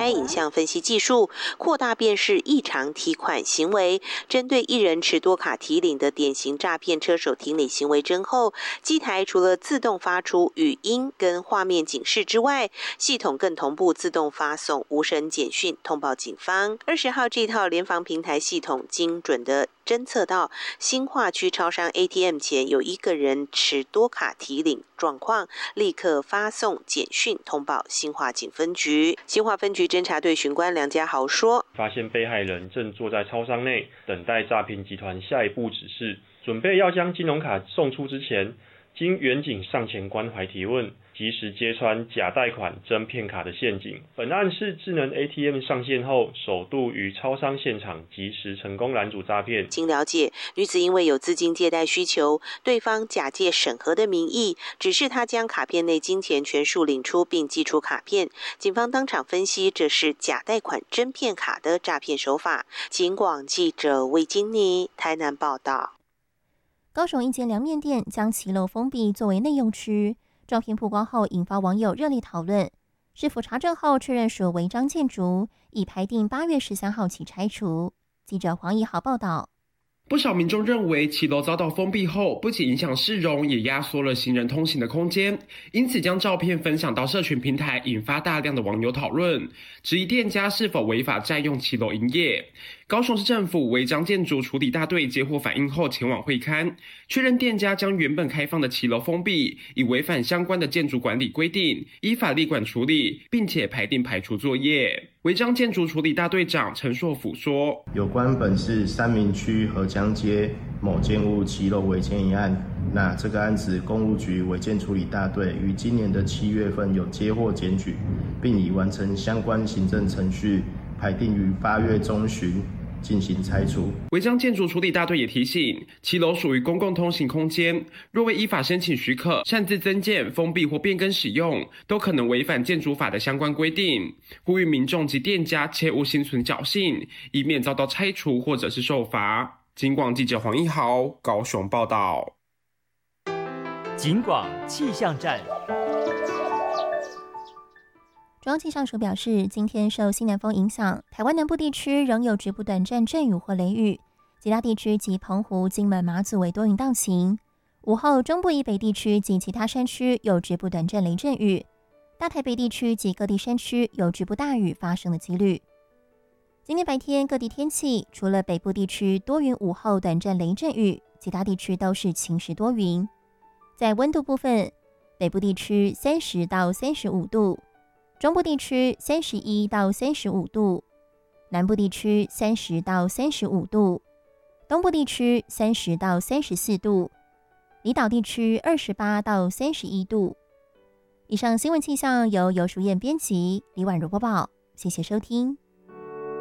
AI 影像分析技术，扩大辨识异常提款行为。针对一人持多卡提领的典型诈骗车手停领行为侦后，机台除了自动发出语音跟画面警示之外，系统更同步自动发送无声简讯通报警方。20号这套联防平台系统精准的侦测到新化区超商 ATM 前有一个人持多卡提领状况，立刻发送简讯通报新化警分局。新化分局侦查队巡官梁家豪说， 发现被害人正坐在超商内等待诈骗集团下一步指示，准备要将金融卡送出之前，经员警上前关怀提问，及时揭穿假贷款真骗卡的陷阱。本案是智能 ATM 上线后，首度于超商现场及时成功拦阻诈骗。 经了解，女子因为有资金借贷需求，对方假借审核的名义，指示她将卡片内金钱全数领出并寄出卡片。警方当场分析，这是假贷款真骗卡的诈骗手法。警广记者魏金妮台南报道。 高雄一间凉面店将骑楼封闭作为内用区，照片曝光后引发网友热烈讨论。市府查证后确认属违章建筑，已排定8月13号起拆除。记者黄怡豪报道。 不少民众认为骑楼遭到封闭后，不仅影响市容，也压缩了行人通行的空间，因此将照片分享到社群平台，引发大量的网友讨论，质疑店家是否违法占用骑楼营业。高雄市政府违章建筑处理大队接获反映后前往会勘，确认店家将原本开放的骑楼封闭，已违反相关的建筑管理规定，依法立管处理，并且排定排除作业。违章建筑处理大队长陈硕甫说， 有关本市三民区河江街某建物骑楼违建一案，那这个案子公务局违建处理大队于今年的7月份有接获检举，并已完成相关行政程序，排定于8月中旬进行拆除。 违章建筑处理大队也提醒，骑楼属于公共通行空间，若未依法申请许可，擅自增建、封闭或变更使用，都可能违反建筑法的相关规定。呼吁民众及店家切勿心存侥幸，以免遭到拆除或者是受罚。警广记者黄一豪高雄报道。 警广气象站。 中央气象署表示，今天受西南风影响，台湾南部地区仍有局部短暂阵雨或雷雨，其他地区及澎湖、金门、马祖为多云到晴。午后，中部以北地区及其他山区有局部短暂雷阵雨，大台北地区及各地山区有局部大雨发生的几率。今天白天各地天气，除了北部地区多云，午后短暂雷阵雨，其他地区都是晴时多云。在温度部分，北部地区30到35度。中部地区31到35度，南部地区30到35度，东部地区30到34度，离岛地区28到31度。以上新闻气象由尤淑燕编辑，李婉如播报，谢谢收听。